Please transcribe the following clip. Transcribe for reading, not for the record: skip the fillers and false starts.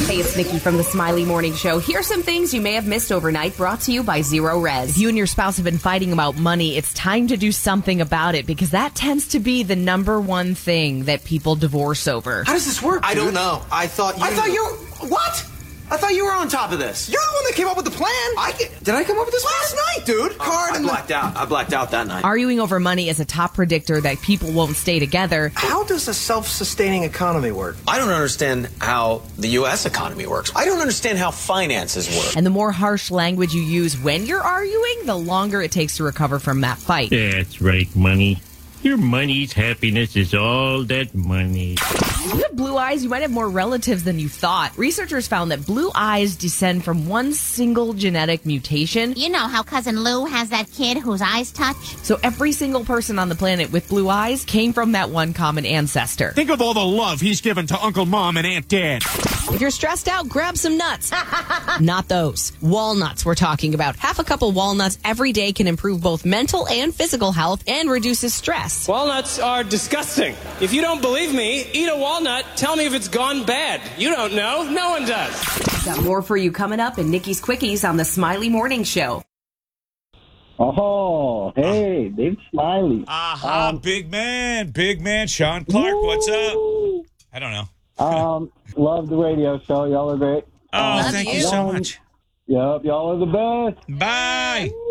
Hey, it's Nikki from the Smiley Morning Show. Here's some things you may have missed overnight, brought to you by Zero Res. If you and your spouse have been fighting about money, it's time to do something about it, because that tends to be the number one thing that people divorce over. How does this work, dude? I don't know. I thought you... What? I thought you were on top of this. You're the one that came up with the plan. Did I come up with this Last night, dude. I blacked out that night. Arguing over money is a top predictor that people won't stay together. How does a self-sustaining economy work? I don't understand how the U.S. economy works. I don't understand how finances work. And the more harsh language you use when you're arguing, the longer it takes to recover from that fight. That's right, money. Your money's happiness is all that money. You have blue eyes, you might have more relatives than you thought. Researchers found that blue eyes descend from one single genetic mutation. You know how Cousin Lou has that kid whose eyes touch? So every single person on the planet with blue eyes came from that one common ancestor. Think of all the love he's given to Uncle Mom and Aunt Dad. If you're stressed out, grab some nuts. Not those. Walnuts we're talking about. Half a cup of walnuts every day can improve both mental and physical health and reduces stress. Walnuts are disgusting. If you don't believe me, eat a walnut. Tell me if it's gone bad. You don't know. No one does. Got more for you coming up in Nikki's Quickies on the Smiley Morning Show. Oh, hey, Big Smiley. Big man, Sean Clark, what's up? I don't know. Love the radio show. Y'all are great. Thank you so much. Yep, y'all are the best. Bye.